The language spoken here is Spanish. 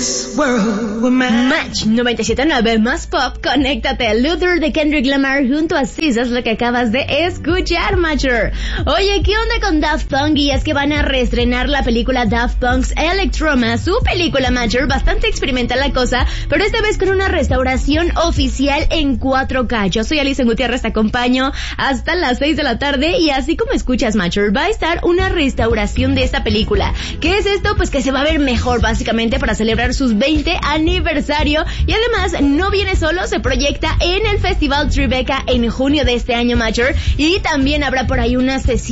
Match 97.9 más pop, conéctate. Luther de Kendrick Lamar junto a SZA es lo que acabas de escuchar, Matcher. Oye, ¿qué onda con Daft Punk? Y es que van a reestrenar la película Daft Punk's Electroma, su película, Matcher, bastante experimental la cosa, pero esta vez con una restauración oficial en 4K. Yo soy Alison Gutiérrez, te acompaño hasta las 6 de la tarde y así como escuchas, Matcher, va a estar una restauración de esta película. ¿Qué es esto? Pues que se va a ver mejor, básicamente, para celebrar sus 20 aniversario, y además no viene solo, se proyecta en el Festival Tribeca en junio de este año, Matcher, y también habrá por ahí una sesión